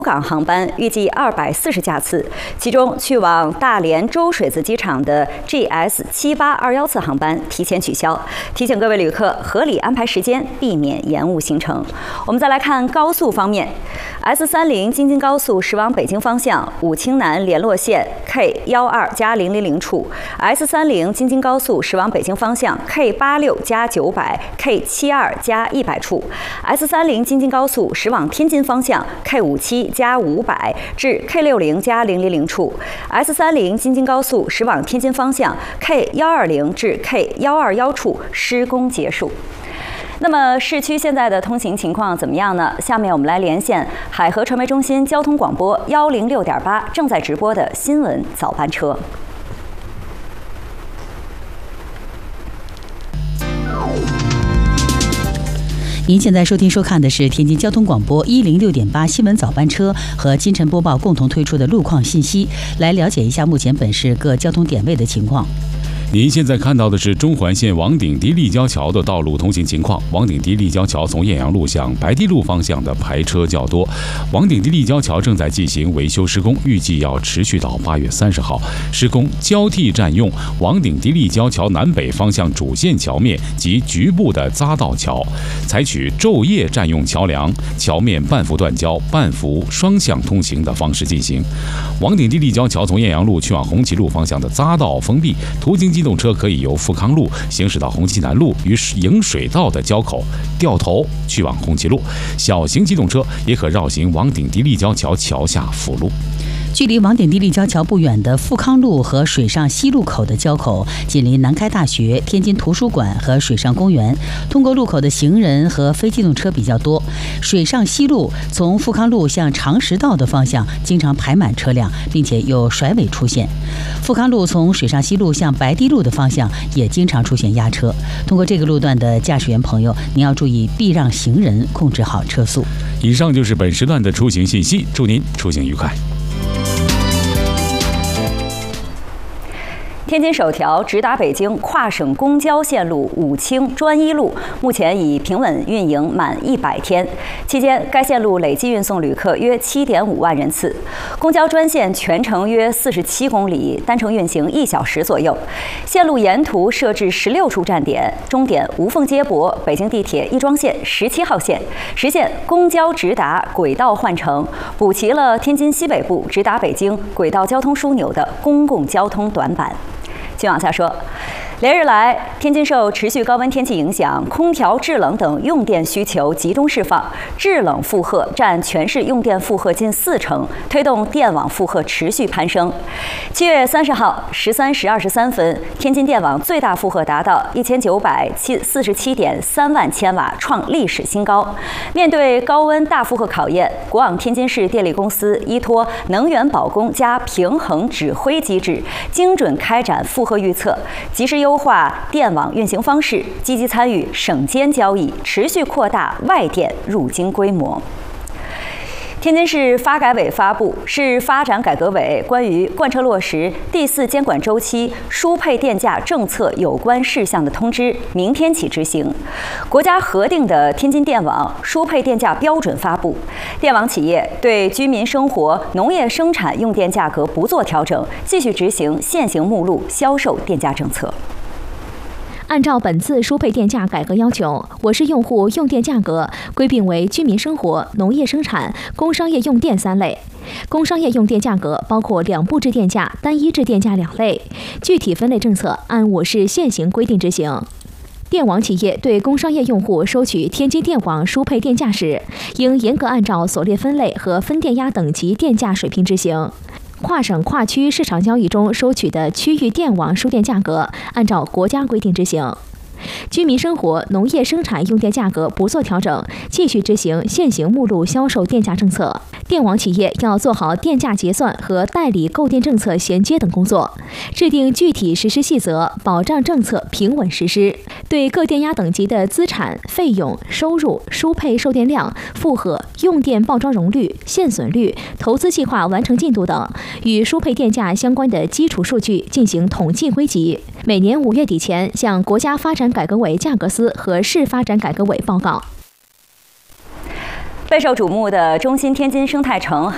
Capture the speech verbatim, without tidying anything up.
港航班预计二百四十架次，其中去往大连周水子机场的 G S 七八二一次航班提前取消。提醒各位旅客合理安排时间，避免延误行程。我们再来看高速方面 ，S 三零京津高速驶往北京方向武清南联络线 K 一二加零零零处 ，S 三零京津高速驶往北京方向 K 八六加九百 K 七二加一百处 ，S 三零京津高速驶往天津方向 K 五七。加五百至 K 六零加零零零处 ，S 三零京津高速驶往天津方向 K 一二零至 K 一二一处施工结束。那么市区现在的通行情况怎么样呢？下面我们来连线海河传媒中心交通广播幺零六点八正在直播的新闻早班车。 您现在收听收看的是天津交通广播一零六点八新闻早班车和金晨播报共同推出的路况信息，来了解一下目前本市各交通点位的情况。 您现在看到的是中环线王顶堤立交桥的道路通行情况。王顶堤立交桥从艳阳路向白堤路方向的排车较多。王顶堤立交桥正在进行维修施工，预计要持续到八月三十号。施工交替占用王顶堤立交桥南北方向主线桥面及局部的匝道桥，采取昼夜占用桥梁、桥面半幅断交、半幅双向通行的方式进行。王顶堤立交桥从艳阳路去往红旗路方向的匝道封闭，途经机动车可以由富康路行驶到红旗南路与迎水道的交口，掉头去往红旗路。小型机动车也可绕行王顶堤立交桥桥下辅路。 距离王顶堤立交桥不远的富康路和水上西路口的交口，紧邻南开大学、天津图书馆和水上公园。通过路口的行人和非机动车比较多。水上西路从富康路向长石道的方向经常排满车辆，并且有甩尾出现。富康路从水上西路向白堤路的方向也经常出现压车。通过这个路段的驾驶员朋友，您要注意避让行人，控制好车速。 以上就是本时段的出行信息，祝您出行愉快。 天津首条直达北京跨省公交线路武清专一路目前已平稳运营满一百天，期间该线路累计运送旅客约七点五万人次。公交专线全程约四十七公里，单程运行一小时左右。线路沿途设置十六处站点，终点无缝接驳北京地铁亦庄线十七号线，实现公交直达、轨道换乘，补齐了天津西北部直达北京轨道交通枢纽的公共交通短板。继续往下说，连日来，天津受持续高温天气影响，空调制冷等用电需求集中释放，制冷负荷占全市用电负荷近四成，推动电网负荷持续攀升。七月三十号十三时二十三分，天津电网最大负荷达到一千九百四十七点三万千瓦，创历史新高。面对高温大负荷考验，国网天津市电力公司依托能源保供加平衡指挥机制，精准开展负荷预测，及时优化电网运行方式，积极参与省间交易，持续扩大外电入京规模。天津市发改委发布《市发展改革委关于贯彻落实第四监管周期输配电价政策有关事项的通知》，明天起执行。国家核定的天津电网输配电价标准发布，电网企业对居民生活、农业生产用电价格不做调整，继续执行现行目录销售电价政策。 按照本次输配电价改革要求，我市用户用电价格归并为居民生活、农业生产、工商业用电三类。工商业用电价格包括两步制电价、单一制电价两类，具体分类政策按我市现行规定执行。电网企业对工商业用户收取天津电网输配电价时，应严格按照所列分类和分电压等级电价水平执行。跨省跨区市场交易中收取的区域电网输电价格，按照国家规定执行。居民生活、农业生产用电价格不做调整，继续执行现行目录销售电价政策。电网企业要做好电价结算和代理购电政策衔接等工作，制定具体实施细则，保障政策平稳实施。对各电压等级的资产、费用、收入、输配售电量、负荷、用电报装容率、现损率、投资计划完成进度等与输配电价相关的基础数据进行统计归集，每年五月底前向国家发展改革委价格司和市发展改革委报告。 备受瞩目的中心天津生态城